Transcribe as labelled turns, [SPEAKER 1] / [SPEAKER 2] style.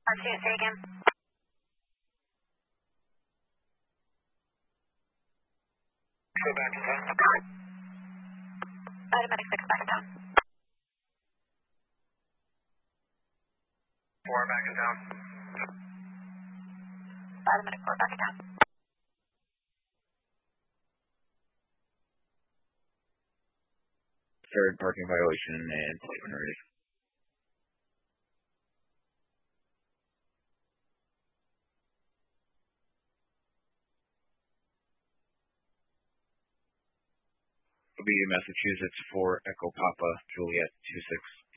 [SPEAKER 1] say again.
[SPEAKER 2] Go back in town.
[SPEAKER 1] Automatic 6 back in town.
[SPEAKER 2] 4 back in town.
[SPEAKER 1] Automatic 4 back in town.
[SPEAKER 3] Third parking violation and plate when ready. Will be Massachusetts for Echo Papa Juliet 26.